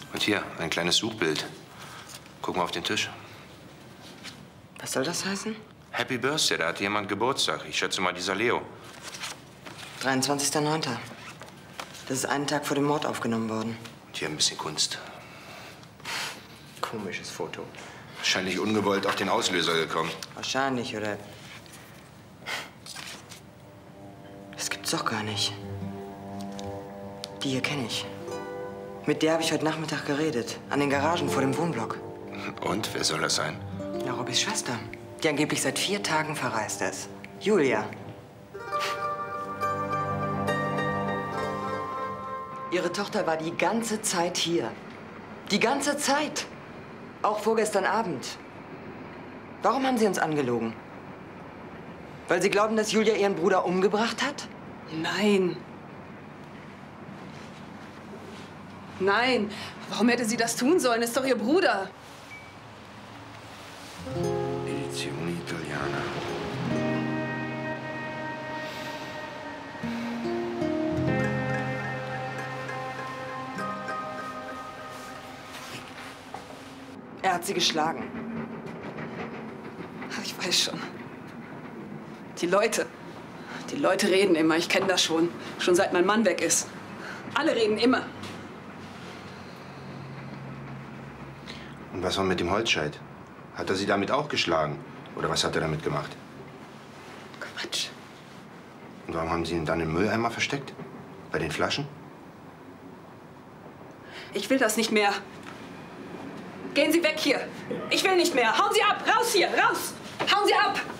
Und hier, ein kleines Suchbild. Guck mal auf den Tisch. Was soll das heißen? Happy Birthday, da hat jemand Geburtstag. Ich schätze mal, dieser Leo. 23.09. Das ist einen Tag vor dem Mord aufgenommen worden. Und hier ein bisschen Kunst. Komisches Foto. Wahrscheinlich ungewollt auf den Auslöser gekommen. Wahrscheinlich, oder? Das gibt's doch gar nicht. Die hier kenne ich. Mit der habe ich heute Nachmittag geredet. An den Garagen vor dem Wohnblock. Und? Wer soll das sein? Ja, Robbys Schwester. Die angeblich seit 4 Tagen verreist ist. Julia. Ihre Tochter war die ganze Zeit hier. Die ganze Zeit. Auch vorgestern Abend. Warum haben Sie uns angelogen? Weil Sie glauben, dass Julia Ihren Bruder umgebracht hat? Nein. Nein. Warum hätte sie das tun sollen? Ist doch ihr Bruder. Edizione Italiana. Er hat sie geschlagen. Ich weiß schon. Die Leute reden immer. Ich kenne das schon. Schon seit mein Mann weg ist. Alle reden immer. Und was war mit dem Holzscheit? Hat er sie damit auch geschlagen? Oder was hat er damit gemacht? Quatsch. Und warum haben Sie ihn dann im Mülleimer versteckt? Bei den Flaschen? Ich will das nicht mehr. Gehen Sie weg hier. Ich will nicht mehr. Hauen Sie ab. Raus hier. Raus. Hauen Sie ab.